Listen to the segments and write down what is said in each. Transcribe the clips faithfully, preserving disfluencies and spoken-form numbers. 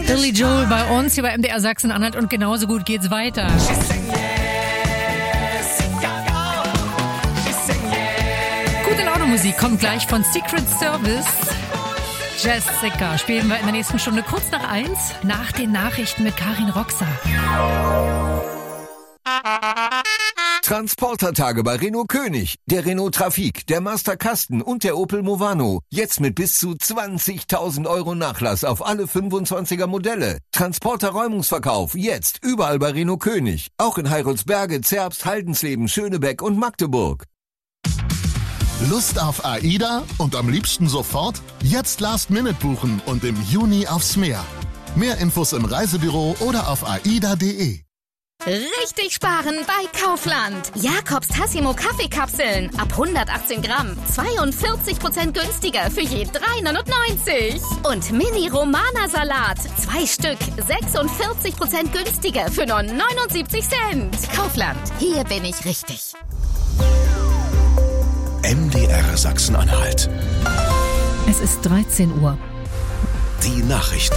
Billy Joel bei uns hier bei M D R Sachsen-Anhalt und genauso gut geht's weiter. Gute Laune Musik kommt gleich von Secret Service. Jessica spielen wir in der nächsten Stunde kurz nach eins, nach den Nachrichten mit Karin Roxer. Transportertage bei Renault König, der Renault Trafic, der Master Kasten und der Opel Movano. Jetzt mit bis zu zwanzigtausend Euro Nachlass auf alle fünfundzwanziger Modelle. Transporter-Räumungsverkauf jetzt überall bei Renault König. Auch in Heiroldsberge, Zerbst, Haldensleben, Schönebeck und Magdeburg. Lust auf AIDA und am liebsten sofort? Jetzt Last Minute buchen und im Juni aufs Meer. Mehr Infos im Reisebüro oder auf aida punkt de. Richtig sparen bei Kaufland. Jakobs Tassimo Kaffeekapseln ab hundertachtzehn Gramm. zweiundvierzig Prozent günstiger für je drei neunundneunzig. Und Mini Romana Salat. Zwei Stück. sechsundvierzig Prozent günstiger für nur neunundsiebzig Cent. Kaufland. Hier bin ich richtig. M D R Sachsen-Anhalt. Es ist dreizehn Uhr. Die Nachrichten.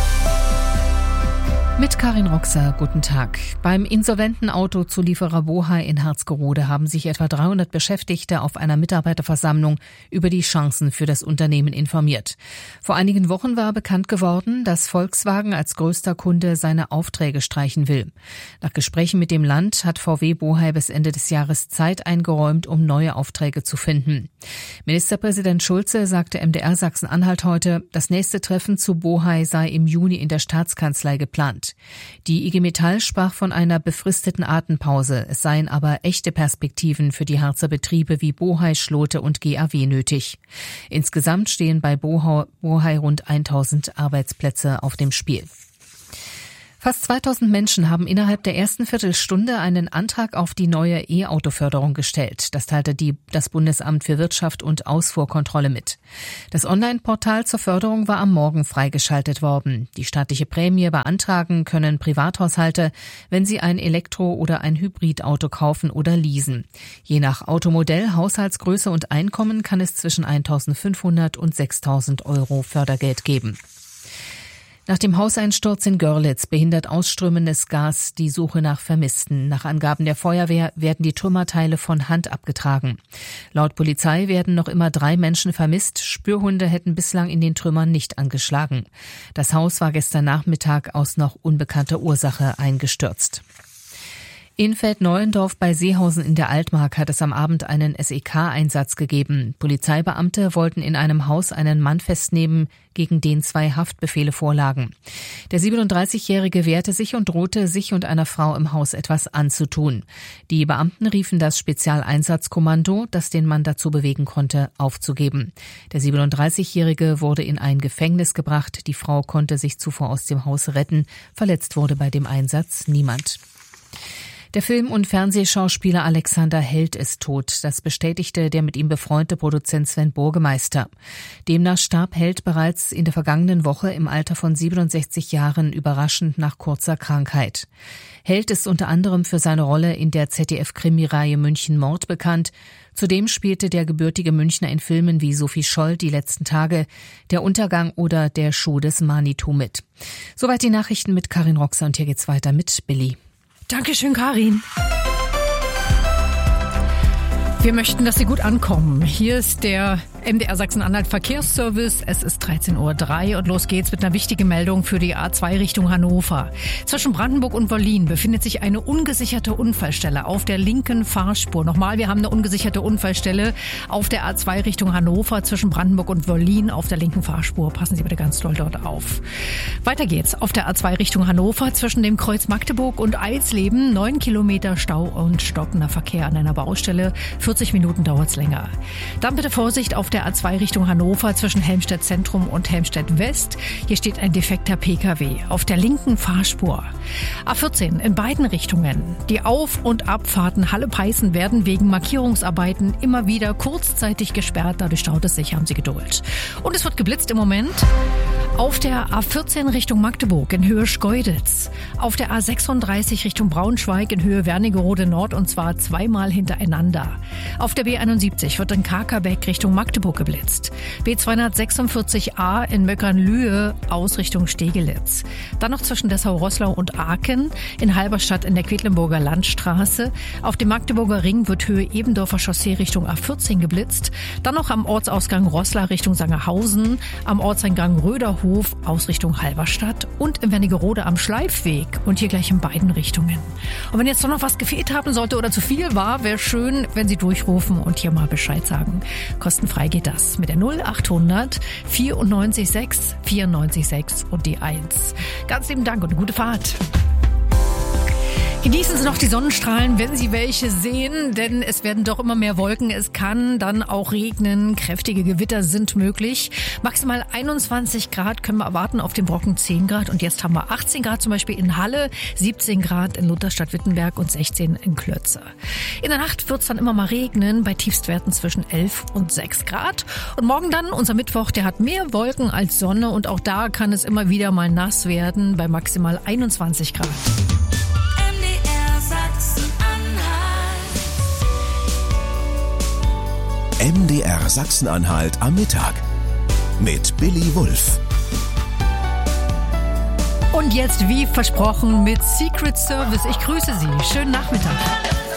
Mit Karin Roxer, guten Tag. Beim insolventen Autozulieferer Bohai in Harzgerode haben sich etwa dreihundert Beschäftigte auf einer Mitarbeiterversammlung über die Chancen für das Unternehmen informiert. Vor einigen Wochen war bekannt geworden, dass Volkswagen als größter Kunde seine Aufträge streichen will. Nach Gesprächen mit dem Land hat V W Bohai bis Ende des Jahres Zeit eingeräumt, um neue Aufträge zu finden. Ministerpräsident Schulze sagte M D R Sachsen-Anhalt heute, das nächste Treffen zu Bohai sei im Juni in der Staatskanzlei geplant. Die I G Metall sprach von einer befristeten Atempause. Es seien aber echte Perspektiven für die Harzer Betriebe wie Bohai, Schlote und G A W nötig. Insgesamt stehen bei Bohai rund tausend Arbeitsplätze auf dem Spiel. Fast zweitausend Menschen haben innerhalb der ersten Viertelstunde einen Antrag auf die neue E-Auto-Förderung gestellt. Das teilte die, das Bundesamt für Wirtschaft und Ausfuhrkontrolle mit. Das Online-Portal zur Förderung war am Morgen freigeschaltet worden. Die staatliche Prämie beantragen können Privathaushalte, wenn sie ein Elektro- oder ein Hybridauto kaufen oder leasen. Je nach Automodell, Haushaltsgröße und Einkommen kann es zwischen eintausendfünfhundert und sechstausend Euro Fördergeld geben. Nach dem Hauseinsturz in Görlitz behindert ausströmendes Gas die Suche nach Vermissten. Nach Angaben der Feuerwehr werden die Trümmerteile von Hand abgetragen. Laut Polizei werden noch immer drei Menschen vermisst. Spürhunde hätten bislang in den Trümmern nicht angeschlagen. Das Haus war gestern Nachmittag aus noch unbekannter Ursache eingestürzt. In Feldneuendorf bei Seehausen in der Altmark hat es am Abend einen S E K-Einsatz gegeben. Polizeibeamte wollten in einem Haus einen Mann festnehmen, gegen den zwei Haftbefehle vorlagen. Der siebenunddreißigjährige wehrte sich und drohte, sich und einer Frau im Haus etwas anzutun. Die Beamten riefen das Spezialeinsatzkommando, das den Mann dazu bewegen konnte, aufzugeben. Der siebenunddreißigjährige wurde in ein Gefängnis gebracht. Die Frau konnte sich zuvor aus dem Haus retten. Verletzt wurde bei dem Einsatz niemand. Der Film- und Fernsehschauspieler Alexander Held ist tot. Das bestätigte der mit ihm befreundete Produzent Sven Burgemeister. Demnach starb Held bereits in der vergangenen Woche im Alter von siebenundsechzig Jahren überraschend nach kurzer Krankheit. Held ist unter anderem für seine Rolle in der Z D F-Krimireihe München Mord bekannt. Zudem spielte der gebürtige Münchner in Filmen wie Sophie Scholl, Die letzten Tage, Der Untergang oder Der Schuh des Manitou mit. Soweit die Nachrichten mit Karin Roxer und hier geht's weiter mit Billy. Dankeschön, Karin. Wir möchten, dass Sie gut ankommen. Hier ist der M D R Sachsen-Anhalt Verkehrsservice. Es ist dreizehn Uhr drei und los geht's mit einer wichtigen Meldung für die A zwei Richtung Hannover. Zwischen Brandenburg und Wollin befindet sich eine ungesicherte Unfallstelle auf der linken Fahrspur. Nochmal, wir haben eine ungesicherte Unfallstelle auf der A zwei Richtung Hannover zwischen Brandenburg und Wollin auf der linken Fahrspur. Passen Sie bitte ganz doll dort auf. Weiter geht's auf der A zwei Richtung Hannover zwischen dem Kreuz Magdeburg und Eisleben. Neun Kilometer Stau und stockender Verkehr an einer Baustelle. vierzig Minuten dauert's länger. Dann bitte Vorsicht auf der A zwei Richtung Hannover zwischen Helmstedt Zentrum und Helmstedt West. Hier steht ein defekter P K W auf der linken Fahrspur. A vierzehn in beiden Richtungen. Die Auf- und Abfahrten Halle-Peißen werden wegen Markierungsarbeiten immer wieder kurzzeitig gesperrt. Dadurch staut es sich, haben Sie Geduld. Und es wird geblitzt im Moment auf der A vierzehn Richtung Magdeburg in Höhe Schkeuditz. Auf der A sechsunddreißig Richtung Braunschweig in Höhe Wernigerode Nord und zwar zweimal hintereinander. Auf der B einundsiebzig wird in Kakerbeck Richtung Magdeburg Quedlinburg geblitzt. B zweihundertsechsundvierzig a in Möckernlühe aus Richtung Stegelitz. Dann noch zwischen Dessau-Roßlau und Aachen, in Halberstadt in der Quedlinburger Landstraße. Auf dem Magdeburger Ring wird Höhe Ebendorfer Chaussee Richtung A vierzehn geblitzt. Dann noch am Ortsausgang Roßla Richtung Sangerhausen, am Ortseingang Röderhof aus Richtung Halberstadt und in Wernigerode am Schleifweg und hier gleich in beiden Richtungen. Und wenn jetzt doch noch was gefehlt haben sollte oder zu viel war, wäre schön, wenn Sie durchrufen und hier mal Bescheid sagen. Kostenfrei geht das mit der null achthundert vierundneunzig sechs vierundneunzig sechs und die eins. Ganz lieben Dank und eine gute Fahrt. Genießen Sie noch die Sonnenstrahlen, wenn Sie welche sehen, denn es werden doch immer mehr Wolken. Es kann dann auch regnen, kräftige Gewitter sind möglich. Maximal einundzwanzig Grad können wir erwarten, auf dem Brocken zehn Grad. Und jetzt haben wir achtzehn Grad zum Beispiel in Halle, siebzehn Grad in Lutherstadt-Wittenberg und sechzehn in Klötze. In der Nacht wird es dann immer mal regnen, bei Tiefstwerten zwischen elf und sechs Grad. Und morgen dann, unser Mittwoch, der hat mehr Wolken als Sonne. Und auch da kann es immer wieder mal nass werden, bei maximal einundzwanzig Grad. M D R Sachsen-Anhalt am Mittag mit Billy Wulff. Und jetzt wie versprochen mit Secret Service. Ich grüße Sie. Schönen Nachmittag.